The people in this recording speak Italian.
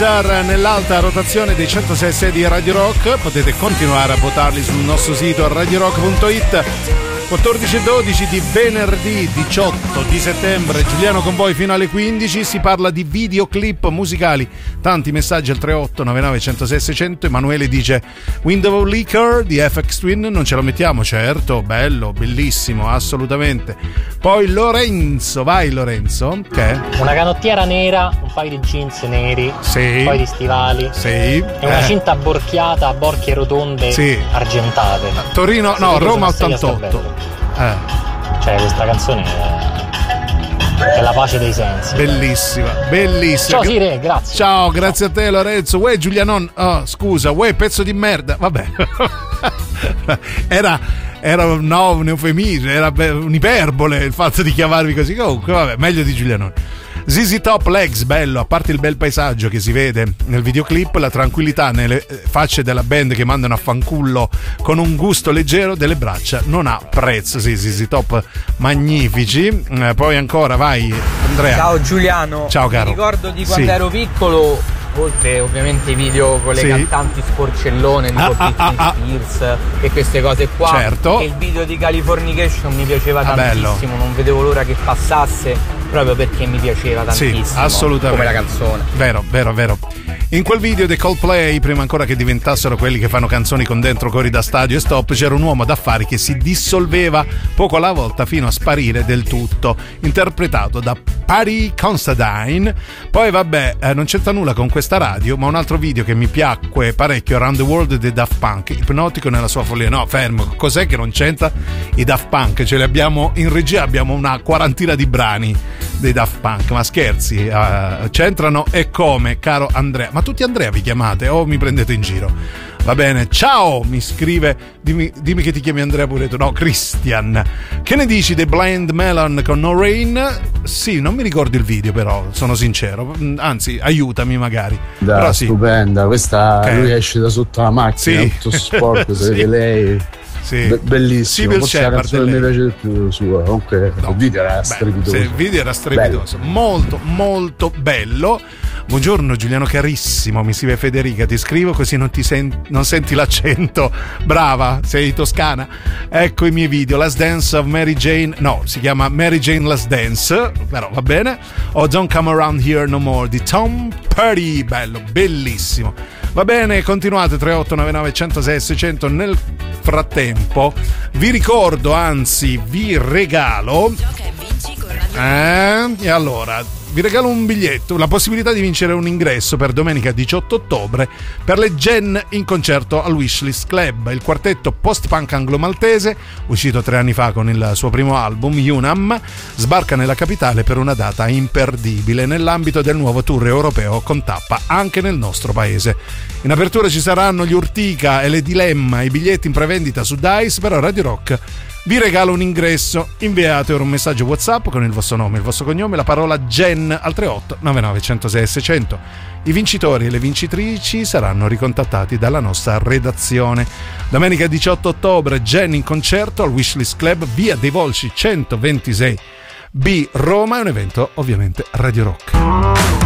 Wizard nell'alta rotazione dei 106 di Radio Rock. Potete continuare a votarli sul nostro sito radiorock.it. 14:12 di venerdì 18 di settembre. Giuliano con voi fino alle 15. Si parla di videoclip musicali. Tanti messaggi al 38 99 106 600. Emanuele dice Window of Liquor di FX Twin. Non ce lo mettiamo, certo. Bello, bellissimo, assolutamente. Poi Lorenzo, vai Lorenzo. Che è? Una canottiera nera, un paio di jeans neri, sì, un paio di stivali, sì, e una cinta borchiata a borchie rotonde, sì, argentate. Torino, no, Roma 88. Cioè questa canzone è la pace dei sensi. Bellissima, bellissima. Ciao Sire, grazie. Ciao, grazie a te Lorenzo. Uè Giulianon, scusa, uè pezzo di merda. Vabbè. Era un eufemismo, era un'iperbole il fatto di chiamarvi così. Comunque, vabbè, meglio di Giulianon. ZZ Top Legs, bello, a parte il bel paesaggio che si vede nel videoclip, la tranquillà nelle facce della band che mandano a fancullo con un gusto leggero delle braccia non ha prezzo. Sì, ZZ Top magnifici. Poi ancora, vai Andrea. Ciao Giuliano. Ciao caro. Mi ricordo di quando ero piccolo, oltre ovviamente i video con le cantanti sporcellone tipo Britney Spears e queste cose qua, certo, e il video di Californication mi piaceva tantissimo, bello. Non vedevo l'ora che passasse proprio perché mi piaceva tantissimo, sì, assolutamente, come la canzone. Vero. In quel video dei Coldplay, prima ancora che diventassero quelli che fanno canzoni con dentro cori da stadio e stop, c'era un uomo d'affari che si dissolveva poco alla volta fino a sparire del tutto, interpretato da Patty Considine. Poi vabbè, non c'entra nulla con questa radio, ma un altro video che mi piacque parecchio, Around the World dei Daft Punk, ipnotico nella sua follia. No, fermo, cos'è che non c'entra i Daft Punk? Ce li abbiamo in regia, abbiamo una quarantina di brani dei Daft Punk, ma scherzi, c'entrano e come, caro Andrea? Ma tutti Andrea vi chiamate o mi prendete in giro? Va bene, ciao, mi scrive, dimmi che ti chiami Andrea pure tu. No, Christian. Che ne dici dei Blind Melon con No Rain? Sì, non mi ricordo il video però, sono sincero, anzi aiutami magari. Da, però sì, stupenda, questa lui esce da sotto la macchina, sì, tutto sporco, si vede lei. Sì. Bellissimo, forse la canzone mi piace di più sua. Comunque il video era strepitoso. Il video era strepitoso, molto molto bello. Buongiorno Giuliano carissimo, mi scrive Federica, ti scrivo così non senti l'accento. Brava, sei toscana. Ecco i miei video, Last Dance of Mary Jane, no, si chiama Mary Jane Last Dance, però va bene. O Don't Come Around Here No More di Tom Petty, bello, bellissimo. Va bene, continuate 3899 106 600. Nel frattempo vi ricordo, anzi vi regalo e allora vi regalo un biglietto, la possibilità di vincere un ingresso per domenica 18 ottobre per le Gen in concerto al Wishlist Club. Il quartetto post-punk anglo-maltese, uscito 3 anni fa con il suo primo album Unam, sbarca nella capitale per una data imperdibile nell'ambito del nuovo tour europeo con tappa anche nel nostro paese. In apertura ci saranno gli Urtica e le Dilemma, i biglietti in prevendita su Dice, però Radio Rock vi regalo un ingresso. Inviate ora un messaggio WhatsApp con il vostro nome, il vostro cognome, la parola Gen al 38 99 106 600. I vincitori e le vincitrici saranno ricontattati dalla nostra redazione. Domenica 18 ottobre Gen in concerto al Wishlist Club, via dei Volsci 126B Roma. È un evento ovviamente Radio Rock.